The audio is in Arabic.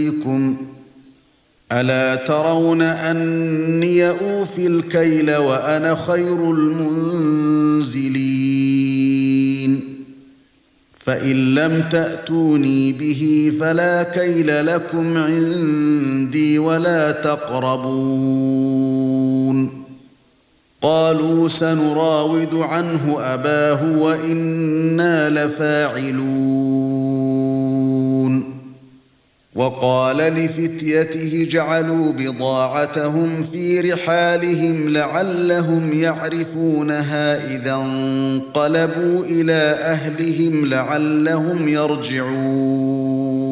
أيديكم ألا ترون أني أوفي الكيل وأنا خير المنزلين فإن لم تأتوني به فلا كيل لكم عندي ولا تقربون قالوا سنراود عنه أباه وإنا لفاعلون وقال لفتيته جعلوا بضاعتهم في رحالهم لعلهم يعرفونها إذا انقلبوا إلى أهلهم لعلهم يرجعون